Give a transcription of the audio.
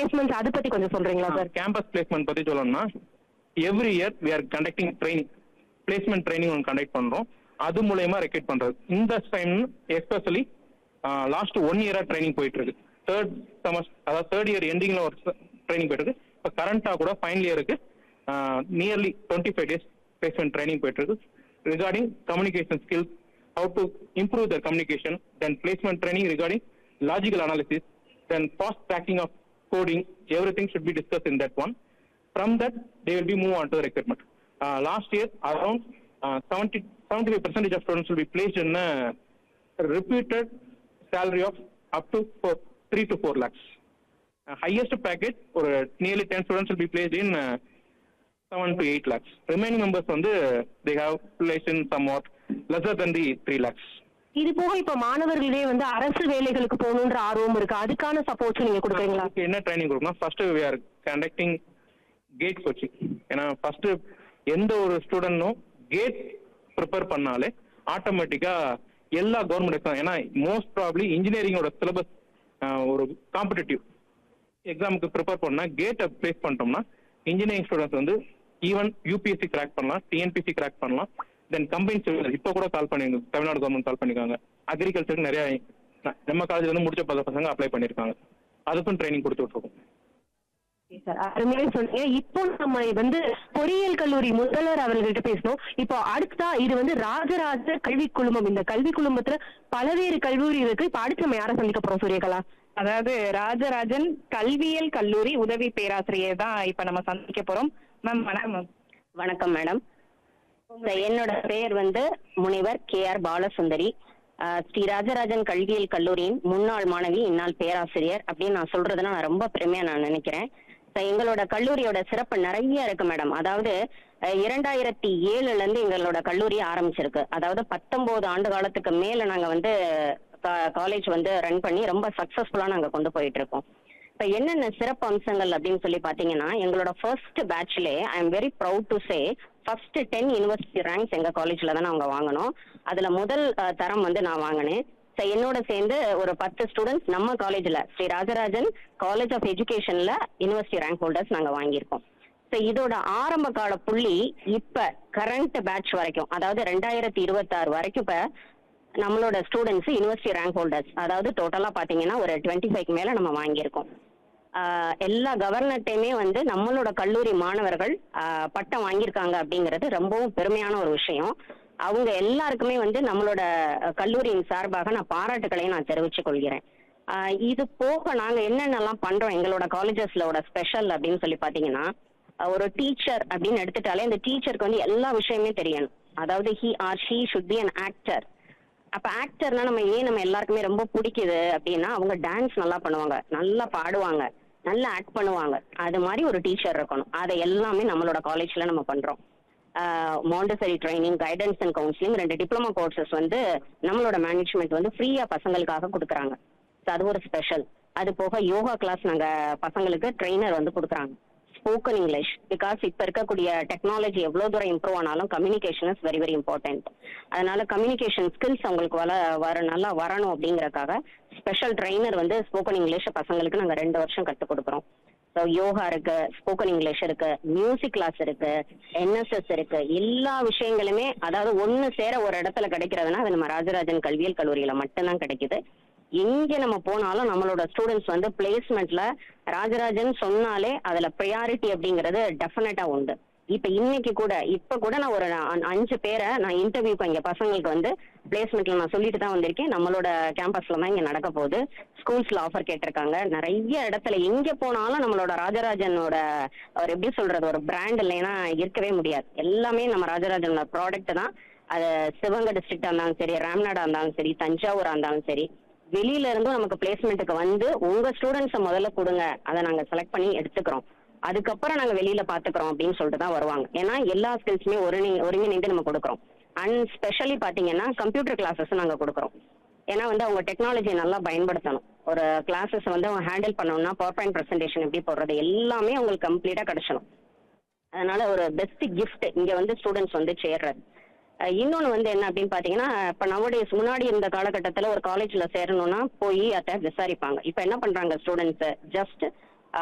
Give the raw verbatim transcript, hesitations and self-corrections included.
Placements அதை பத்தி கொஞ்சம் சொல்றீங்களா சார்? கேம்பஸ் பிளேஸ்மெண்ட் பத்தி சொல்லணும்னா every year we are conducting training, placement training ஒன்று கண்டக்ட் பண்றோம். அது மூலயமா ரெக்ரூட் பண்றது. இந்த டைம் எஸ்பெஷலி லாஸ்ட் ஒன் இயரா ட்ரைனிங் போயிட்டு இருக்கு. தேர்ட் செமஸ்டர் அதாவது தேர்ட் இயர் எண்டிங்ல ஒரு ட்ரைனிங் போயிட்டு இருக்கு. இப்போ கரண்டா கூட ஃபைனல் இயருக்கு nearly twenty five days placement training போயிட்டு இருக்கு. Regarding communication skills, how to improve their communication, then placement training regarding logical analysis, then fast tracking of coding, everything should be discussed in that one. From that, they will be move on to the recruitment. Uh, last year, around uh, seventy, seventy-five percent of students will be placed in a reputed salary of up to four, three to four lakhs. Uh, highest package, or uh, nearly ten students will be placed in uh, seven to eight lakhs. Remaining members on the, they have placed in somewhat lesser than the three lakhs. இது போக இப்ப மாணவர்களே வந்து அரசு வேலைகளுக்கு போகணுன்ற ஆர்வம் இருக்கு, அதுக்கான சப்போர்ட்ஸ் நீங்க கொடுக்குறீங்களா? என்ன ட்ரைனிங் கொடுக்கணும்? First we are conducting gate coaching. ஏன்னா ஃபர்ஸ்ட் எந்த ஒரு ஸ்டூடெண்ட்டும் கேட் ப்ரிப்பேர் பண்ணாலே ஆட்டோமேட்டிக்கா எல்லா கவர்மெண்ட் எக்ஸாம், ஏன்னா மோஸ்ட் ப்ராப்ளி இன்ஜினியரிங்கோட சிலபஸ் ஒரு காம்படிட்டிவ் எக்ஸாமுக்கு ப்ரிப்பேர் பண்ணா கேட்டை பிளேஸ் பண்ணிட்டோம்னா இன்ஜினியரிங் ஸ்டூடெண்ட்ஸ் வந்து ஈவன் யூபிஎஸ்சி கிராக் பண்ணலாம், டிஎன்பிசி கிராக் பண்ணலாம். தென் கம்பைன் சிவில் இப்போ கூட கால் பண்ணி தமிழ்நாடு கவர்மெண்ட் கால் பண்ணிருக்காங்க. அக்ரிகல்ச்சருக்கு நிறைய நம்ம காலேஜ்ல இருந்து முடிச்ச பல பசங்க அப்ளை பண்ணிருக்காங்க. அதுக்கும் ட்ரைனிங் கொடுத்து விட்டுருக்கோம். அருமையாக சொன்னீங்க. இப்போ நம்ம வந்து பொறியியல் கல்லூரி முதல்வர் அவர்கள்ட்ட பேசணும். இப்போ அடுத்தா இது வந்து ராஜராஜ கல்வி குழுமம். இந்த கல்வி குழுமத்துல பல்வேறு கல்லூரி இருக்கு. இப்ப அடுத்து நம்ம யாரை சந்திக்க போறோம் சூரியகலா? அதாவது ராஜராஜன் கல்வியியல் கல்லூரி உதவி பேராசிரியர் தான் இப்ப நம்ம சந்திக்க போறோம். மேம் வணக்கம். வணக்கம் மேடம். என்னோட பெயர் வந்து முனைவர் கே ஆர் பாலசுந்தரி. ஸ்ரீ ராஜராஜன் கல்வியியல் கல்லூரியின் முன்னாள் மாணவி, இந்நாள் பேராசிரியர் அப்படின்னு நான் சொல்றதுன்னா நான் ரொம்ப பெருமையா நான் நினைக்கிறேன். எங்களோட கல்லூரியோட சிறப்பு நிறைய இருக்கு மேடம். அதாவது இரண்டாயிரத்தி ஏழுல இருந்து எங்களோட கல்லூரி ஆரம்பிச்சிருக்கு. அதாவது பத்தொன்பது ஆண்டு காலத்துக்கு மேல நாங்க வந்து காலேஜ் வந்து ரன் பண்ணி ரொம்ப சக்சஸ்ஃபுல்லா நாங்க கொண்டு போயிட்டு இருக்கோம். இப்ப என்னென்ன சிறப்பு அம்சங்கள் அப்படின்னு சொல்லி பாத்தீங்கன்னா, எங்களோட first பேட்ச்லே I am very proud to say first ten university ranks எங்க காலேஜ்ல தான் நாங்க வாங்கினோம். அதுல முதல் தரம் வந்து நான் வாங்கினேன். என்னோட சேர்ந்து ஒரு பத்து ஸ்டூடெண்ட்ஸ் நம்ம காலேஜ்ல Sri Rajarajan college of எஜுகேஷன்ல university rank holders நாங்க வாங்கியிருக்கோம். ஸோ இதோட ஆரம்ப கால புள்ளி இப்ப கரண்ட் பேட்ச் வரைக்கும், அதாவது ரெண்டாயிரத்தி இருபத்தி ஆறு வரைக்கும் இப்ப நம்மளோட ஸ்டூடெண்ட்ஸ் யூனிவர்சிட்டி ரேங்க் ஹோல்டர்ஸ், அதாவது டோட்டலா பாத்தீங்கன்னா ஒரு டுவெண்ட்டி ஃபைவ் மேல நம்ம வாங்கியிருக்கோம். எல்லா கவர்னர்ட்டையுமே வந்து நம்மளோட கல்லூரி மாணவர்கள் பட்டம் வாங்கியிருக்காங்க அப்படிங்கிறது ரொம்பவும் பெருமையான ஒரு விஷயம். அவங்க எல்லாருக்குமே வந்து நம்மளோட கல்லூரியின் சார்பாக நான் பாராட்டுகளையும் நான் தெரிவித்துக் கொள்கிறேன். இது போக நாங்க என்னென்னலாம் பண்றோம் எங்களோட காலேஜஸ்லோட ஸ்பெஷல் அப்படின்னு சொல்லி பாத்தீங்கன்னா, ஒரு டீச்சர் அப்படின்னு எடுத்துட்டாலே அந்த டீச்சருக்கு வந்து எல்லா விஷயமே தெரியணும். அதாவது he or she should be an actor. அப்ப ஆக்டர்னா நம்ம ஏன் நம்ம எல்லாருக்குமே ரொம்ப பிடிக்குது அப்படின்னா, அவங்க டான்ஸ் நல்லா பண்ணுவாங்க, நல்லா பாடுவாங்க, நல்லா ஆக்ட் பண்ணுவாங்க. அது மாதிரி ஒரு டீச்சர் இருக்கணும். அதை எல்லாமே நம்மளோட காலேஜ்ல நம்ம பண்றோம். Montessori training, guidance and counselling, ரெண்டு டிப்ளமோ கோர்சஸ் வந்து நம்மளோட மேனேஜ்மெண்ட் வந்து ஃப்ரீயா பசங்களுக்காக கொடுக்குறாங்க. அது ஒரு ஸ்பெஷல். அது போக யோகா கிளாஸ் நாங்க பசங்களுக்கு ட்ரெயினர் வந்து கொடுக்குறாங்க. ஸ்போக்கன் இங்கிலீஷ், பிகாஸ் இப்ப இருக்கக்கூடிய டெக்னாலஜி எவ்வளவு தூரம் இம்ப்ரூவ் ஆனாலும் communication is very very important. அதனால கம்யூனிகேஷன் ஸ்கில்ஸ் அவங்களுக்கு வள வர நல்லா வரணும் அப்படிங்கறதுக்காக ஸ்பெஷல் ட்ரெயினர் வந்து ஸ்போக்கன் இங்கிலீஷ் பசங்களுக்கு நாங்க ரெண்டு வருஷம் கற்றுக் கொடுக்குறோம். ஸோ யோகா இருக்கு, ஸ்போக்கன் இங்கிலீஷ் இருக்கு, மியூசிக் கிளாஸ் இருக்கு, என்எஸ்எஸ் இருக்கு. எல்லா விஷயங்களுமே அதாவது ஒன்னு சேர ஒரு இடத்துல கிடைக்கிறதுனா அது நம்ம ராஜராஜன் கல்வியியல் கல்லூரியில மட்டும்தான் கிடைக்குது. எங்க நம்ம போனாலும் நம்மளோட ஸ்டூடெண்ட்ஸ் வந்து பிளேஸ்மெண்ட்ல ராஜராஜன் சொன்னாலே அதுல ப்ரையாரிட்டி அப்படிங்கிறது டெஃபினட்டா உண்டு. இப்ப இன்னைக்கு கூட இப்ப கூட நான் ஒரு அஞ்சு பேரை நான் இன்டர்வியூக்கு இங்க பசங்களுக்கு வந்து பிளேஸ்மெண்ட்ல நான் சொல்லிட்டு தான் வந்திருக்கேன். நம்மளோட கேம்பஸ்ல தான் இங்க நடக்க போகுது. ஸ்கூல்ஸ்ல ஆஃபர் கேட்டிருக்காங்க. நிறைய இடத்துல எங்க போனாலும் நம்மளோட ராஜராஜனோட ஒரு எப்படி சொல்றது ஒரு பிராண்ட் இல்லைன்னா இருக்கவே முடியாது. எல்லாமே நம்ம ராஜராஜனோட ப்ராடக்ட் தான். அது சிவகங்கை டிஸ்ட்ரிக்டா இருந்தாலும் சரி, ராம்நாடா இருந்தாலும் சரி, தஞ்சாவூரா இருந்தாலும் சரி, வெளியில இருந்தும் நமக்கு பிளேஸ்மெண்ட்டுக்கு வந்து உங்க ஸ்டூடெண்ட்ஸை முதல்ல கொடுங்க, அதை நாங்க செலக்ட் பண்ணி எடுத்துக்கிறோம், அதுக்கப்புறம் நாங்க வெளியில பாத்துக்கிறோம் அப்படின்னு சொல்லிட்டு தான் வருவாங்க. ஏன்னா எல்லா ஸ்கில்ஸுமே ஒருங்கி ஒருங்கிணைந்து நம்ம கொடுக்குறோம். அண்ட் ஸ்பெஷலி பாத்தீங்கன்னா கம்ப்யூட்டர் கிளாஸஸ் நாங்க கொடுக்குறோம். ஏன்னா வந்து அவங்க டெக்னாலஜியை நல்லா பயன்படுத்தணும். ஒரு கிளாஸஸ் வந்து அவங்க ஹேண்டில் பண்ணணும்னா பவர் பாயிண்ட் ப்ரெசன்டேஷன் எப்படி போடுறது எல்லாமே அவங்களுக்கு கம்ப்ளீட்டா கிடைச்சணும். அதனால ஒரு பெஸ்ட் கிஃப்ட் இங்க வந்து ஸ்டூடெண்ட்ஸ் வந்து சேர்றது. இன்னொன்று வந்து என்ன அப்படின்னு பார்த்தீங்கன்னா, இப்போ நவடேஸ் முன்னாடி இருந்த காலகட்டத்தில் ஒரு காலேஜில் சேரணும்னா போய் அதை விசாரிப்பாங்க. இப்போ என்ன பண்ணுறாங்க ஸ்டூடெண்ட்ஸு, ஜஸ்ட்